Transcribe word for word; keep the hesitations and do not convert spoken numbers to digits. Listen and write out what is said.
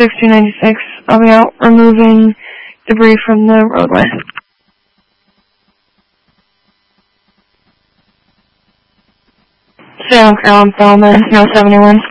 six two ninety-six. I'll be out removing debris from the roadway. Salem, Carolyn, Feldman, no seventy-one.